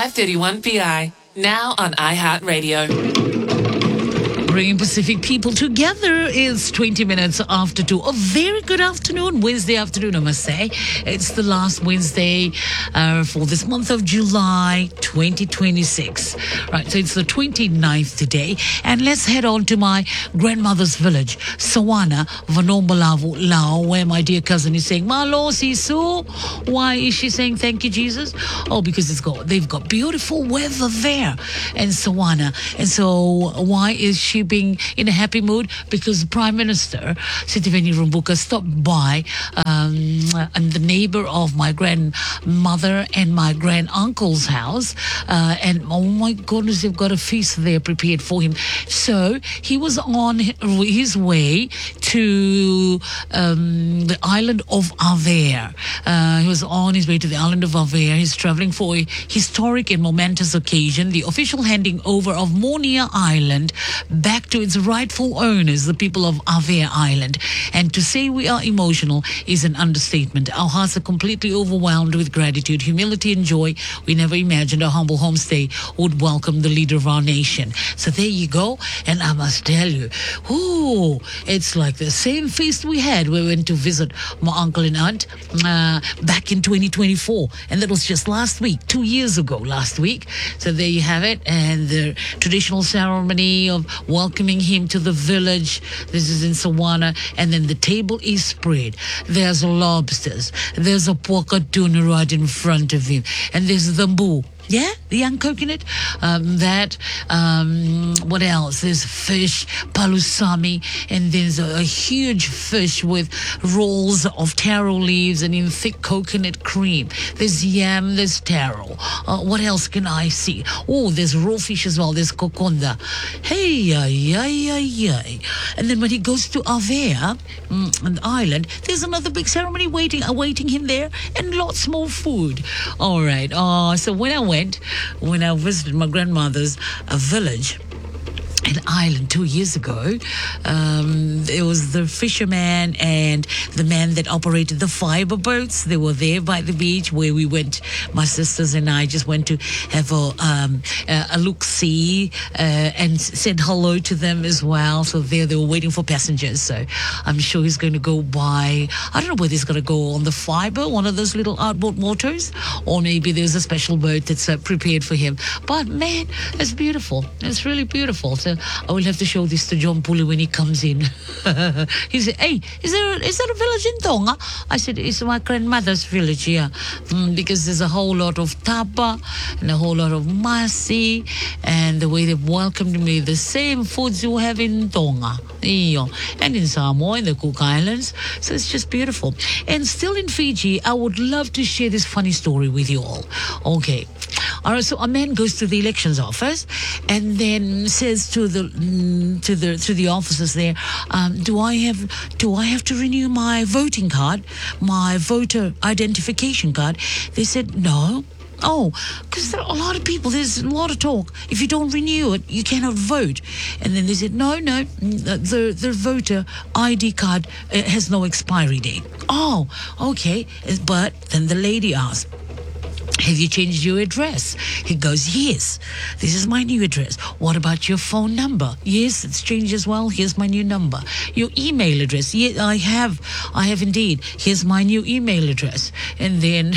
531 PI, now on iHeartRadio. Bringing Pacific people together. It's 20 minutes after 2. A very good afternoon, Wednesday afternoon, I must say. It's the last Wednesday for this month of July 2026. Right, so it's the 29th today. And let's head on to my grandmother's village, Sawana, Vanombalavu, Lao, where my dear cousin is saying, Malo Sisu. Why is she saying thank you, Jesus? Oh, because they've got beautiful weather there in Sawana. And so why is she being in a happy mood? Because the Prime Minister, Sitiveni Rumbuka, stopped by and the neighbor of my grandmother and my granduncle's house. And oh my goodness, they've got a feast there prepared for him. So he was on his way to the island of Aver. He was on his way to the island of Aver. He's traveling for a historic and momentous occasion, the official handing over of Monia Island back to its rightful owners, the people of Aver Island. And to say we are emotional is an understatement. Our hearts are completely overwhelmed with gratitude, humility, and joy. We never imagined our humble homestay would welcome the leader of our nation. So there you go. And I must tell you, it's like the same feast we had. We went to visit my uncle and aunt back in 2024. And that was just last week, 2 years ago, last week. So there you have it. And the traditional ceremony of welcoming him to the village. This is in Sawana. And then the table is spread. There's lobsters. There's a pork tuna right in front of him. And there's the mbu. Yeah, the young coconut. What else? There's fish, palusami, and there's a huge fish with rolls of taro leaves and in thick coconut cream. There's yam, there's taro. What else can I see? Oh, there's raw fish as well. There's kokonda. Hey, and then when he goes to Aver, an island, there's another big ceremony awaiting him there, and lots more food. All right. So when I visited my grandmother's village, an island 2 years ago, it was the fisherman and the man that operated the fiber boats. They were there by the beach where we went. My sisters and I just went to have a look-see and said hello to them as well. So there they were waiting for passengers. So I'm sure he's going to go by, I don't know whether he's going to go on the fiber, one of those little outboard motors, or maybe there's a special boat that's prepared for him. But man, it's beautiful. It's really beautiful. So I will have to show this to John Puli when he comes in. He said, hey, is there a village in Tonga? I said, it's my grandmother's village here. Because there's a whole lot of tapa and a whole lot of masi, and the way they've welcomed me, the same foods you have in Tonga. And in Samoa, in the Cook Islands. So it's just beautiful. And still in Fiji, I would love to share this funny story with you all. Okay. All right, so a man goes to the elections office and then says to the officers there, do I have to renew my voting card, my voter identification card? They said no. Oh, because there are a lot of people, there's a lot of talk. If you don't renew it, you cannot vote. And then they said, no, the voter ID card has no expiry date. Oh, okay. But then the lady asked, have you changed your address? He goes, yes, this is my new address. What about your phone number? Yes, it's changed as well. Here's my new number. Your email address? Yes, I have indeed. Here's my new email address. And then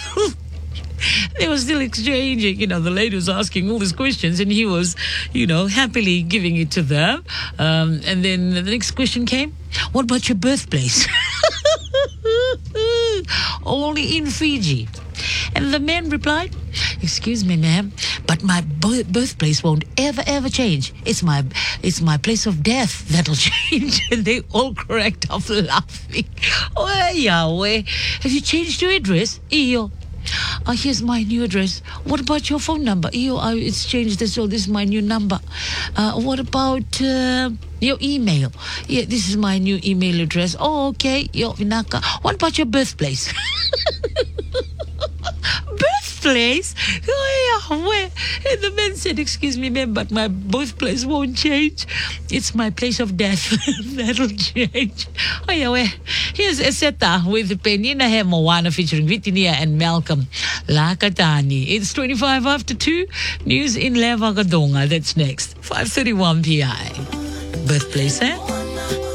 they were still exchanging, the lady was asking all these questions and he was, happily giving it to them. And then the next question came, what about your birthplace? Only in Fiji. And the man replied, excuse me, ma'am, but my birthplace won't ever change. It's my place of death that'll change. And they all cracked up laughing. Oh, Yahweh, have you changed your address? Here's my new address. What about your phone number? It's changed as well. This is my new number. What about your email? Yeah, this is my new email address. Oh, okay. What about your birthplace? birthplace. Oh, yeah, where? And the man said, excuse me, ma'am, but my birthplace won't change. It's my place of death. That'll change. Oh, yeah, where? Here's Eseta with Penina Moana featuring Vitinia and Malcolm Lakatani. It's 25 after 2. News in Leva Gadonga. That's next. 5:31 p.m. Birthplace, eh?